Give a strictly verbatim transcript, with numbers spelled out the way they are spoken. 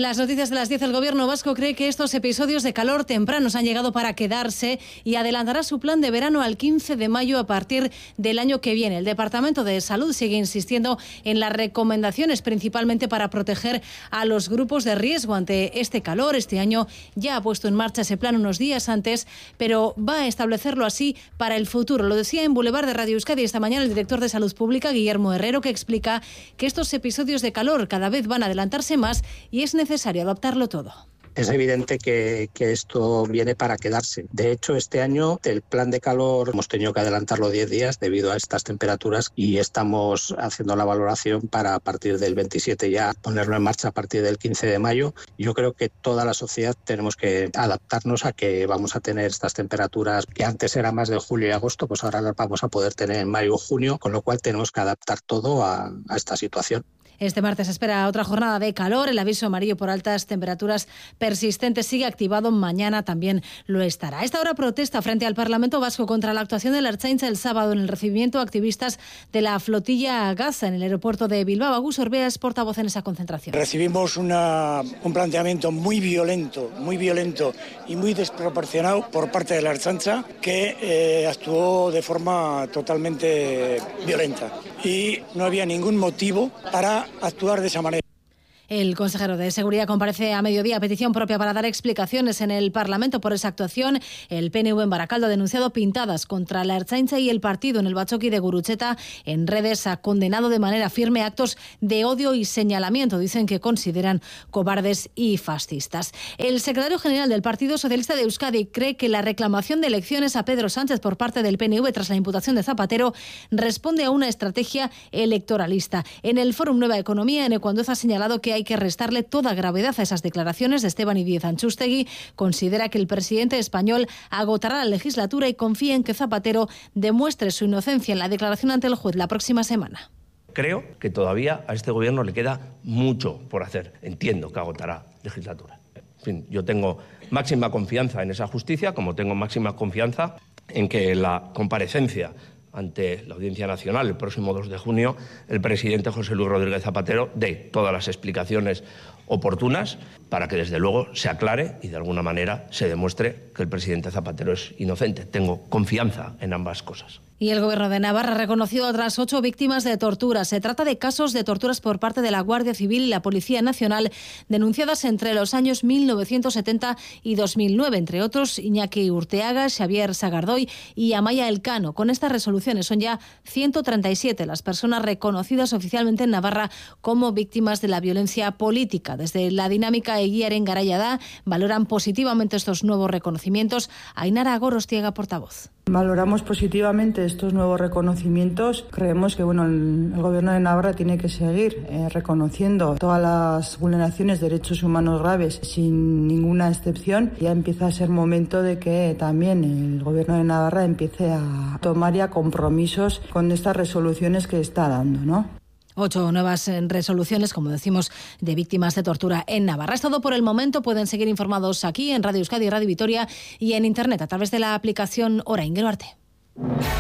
Las noticias de las diez. El Gobierno vasco cree que estos episodios de calor tempranos han llegado para quedarse y adelantará su plan de verano al quince de mayo a partir del año que viene. El Departamento de Salud sigue insistiendo en las recomendaciones, principalmente para proteger a los grupos de riesgo ante este calor. Este año ya ha puesto en marcha ese plan unos días antes, pero va a establecerlo así para el futuro. Lo decía en Boulevard de Radio Euskadi esta mañana el director de Salud Pública, Guillermo Herrero, que explica que estos episodios de calor cada vez van a adelantarse más y es necesario adaptarlo todo. Es evidente que, que esto viene para quedarse. De hecho, este año el plan de calor hemos tenido que adelantarlo diez días debido a estas temperaturas y estamos haciendo la valoración para a partir del veintisiete ya ponerlo en marcha a partir del quince de mayo. Yo creo que toda la sociedad tenemos que adaptarnos a que vamos a tener estas temperaturas que antes era más de julio y agosto, pues ahora las vamos a poder tener en mayo o junio, con lo cual tenemos que adaptar todo a, a esta situación. Este martes se espera otra jornada de calor. El aviso amarillo por altas temperaturas persistentes sigue activado. Mañana también lo estará. A esta hora protesta frente al Parlamento Vasco contra la actuación de la Ertzaintza el sábado en el recibimiento a activistas de la flotilla Gaza en el aeropuerto de Bilbao. Agus Orbea es portavoz en esa concentración. Recibimos una, un planteamiento muy violento, muy violento y muy desproporcionado por parte de la Ertzaintza, que eh, actuó de forma totalmente violenta. Y no había ningún motivo para actuar de esa manera. El consejero de Seguridad comparece a mediodía a petición propia para dar explicaciones en el Parlamento por esa actuación. El P N V en Baracaldo ha denunciado pintadas contra la Ertzaintza y el partido en el Batzoki de Gurutzeta. En redes ha condenado de manera firme actos de odio y señalamiento. Dicen que consideran cobardes y fascistas. El secretario general del Partido Socialista de Euskadi cree que la reclamación de elecciones a Pedro Sánchez por parte del P N V tras la imputación de Zapatero responde a una estrategia electoralista. En el Fórum Nueva Economía, Ene Andueza ha señalado que hay Hay que restarle toda gravedad a esas declaraciones de Esteban y Díez Antxustegi. Considera que el presidente español agotará la legislatura y confía en que Zapatero demuestre su inocencia en la declaración ante el juez la próxima semana. Creo que todavía a este gobierno le queda mucho por hacer. Entiendo que agotará legislatura. En fin, yo tengo máxima confianza en esa justicia, como tengo máxima confianza en que la comparecencia ante la Audiencia Nacional el próximo dos de junio, el presidente José Luis Rodríguez Zapatero dé todas las explicaciones oportunas para que desde luego se aclare y de alguna manera se demuestre que el presidente Zapatero es inocente. Tengo confianza en ambas cosas. Y el Gobierno de Navarra ha reconocido a otras ocho víctimas de tortura. Se trata de casos de torturas por parte de la Guardia Civil y la Policía Nacional denunciadas entre los años mil novecientos setenta y dos mil nueve, entre otros Iñaki Urteaga, Xavier Sagardoy y Amaya Elcano. Con estas resoluciones son ya ciento treinta y siete las personas reconocidas oficialmente en Navarra como víctimas de la violencia política. Desde la dinámica Eguiaren Garaiada valoran positivamente estos nuevos reconocimientos. Ainara Gorostiaga, portavoz. Valoramos positivamente estos nuevos reconocimientos. Creemos que bueno, el, el Gobierno de Navarra tiene que seguir eh, reconociendo todas las vulneraciones de derechos humanos graves sin ninguna excepción. Ya empieza a ser momento de que también el Gobierno de Navarra empiece a tomar ya compromisos con estas resoluciones que está dando, ¿no? Ocho nuevas resoluciones, como decimos, de víctimas de tortura en Navarra. Es todo por el momento. Pueden seguir informados aquí en Radio Euskadi, Radio Vitoria y en Internet a través de la aplicación Orain. Gero arte.